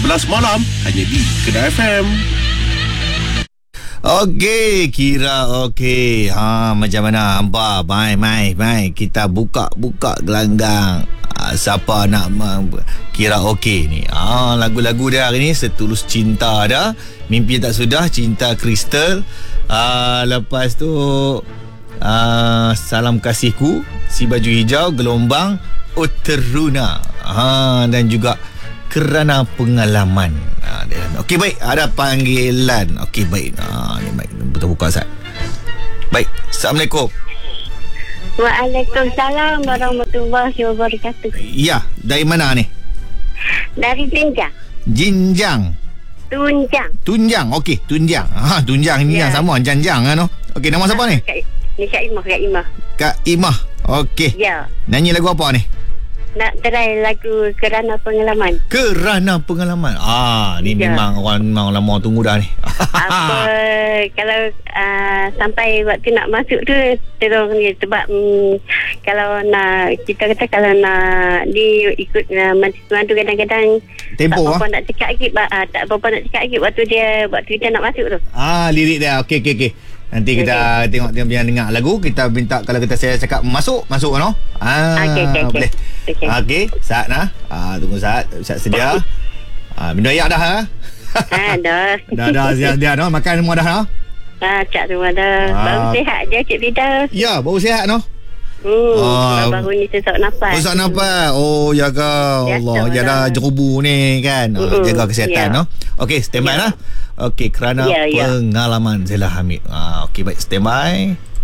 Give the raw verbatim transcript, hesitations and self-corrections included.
sebelas malam hanya di Kedah F M. Okey, Kira okey. Ha, macam mana hampa? Mai mai mai kita buka-buka gelanggang. Ha, siapa nak Kira okey ni? Ah, ha, lagu-lagu dia hari ni Setulus Cinta dah. Mimpi Tak Sudah, Cinta Kristal. Ah, ha, lepas tu ah, Salam Kasihku, Si Baju Hijau, Gelombang, Oh Teruna. Ha, dan juga Kerana Pengalaman. Ha, okey, baik, ada panggilan. Okey, baik. Ha, ni baik, betul buka Ustaz. Baik, Assalamualaikum. Waalaikumsalam warahmatullahi wabarakatuh. Ya, dari mana ni? Dari Jinjang. Jinjang. Tunjang. Tunjang. Okey, Tunjang. Ha, Tunjang ni Ya. yang sama, Janjang kan. Okey, nama siapa ni? Kak, ni Kak Imah, Kak Imah. Kak Imah. Okey. Ya. Nyanyi lagu apa ni? Nak try lagu Kerana Pengalaman. Kerana Pengalaman. Ah, ni Ya. memang orang memang lama tunggu dah ni. Apa kalau uh, sampai waktu nak masuk tu terus ni sebab um, kalau nak kita kata kalau nak di ikut uh, mahasiswa tu kadang-kadang Tempo tak ah. apa nak cakap lagi uh, tak apa nak cakap lagi waktu dia waktu kita nak masuk tu. Ah, lirik dia. Okey, okey, okey. Nanti kita okay. tengok dia punya dengar lagu. Kita minta kalau kita saya cakap masuk, masuk kan? Ah, Okey, okey, okey. boleh. Okey. Okey, saat nah. Ah, tunggu saat. Saat sedia. Ah, minum air dah ha? Ha, dah. dah dah sedia dah no? Makan semua dah ha? Ha, cak tu ada. Ah. Baru sihat je Cik Fida. Ya, baru sihat no? Hmm, Ah. baru ni sesak nafas. Rosak nafas. Oh, jaga Biasa Allah. lah. Jaga jerubu ni kan. Ah, Mm-mm. jaga kesihatan Ya. no. Okey, standby Ya. lah. Okey, kerana Ya, ya. pengalaman Zela Hamid. Ah, okey, baik, standby.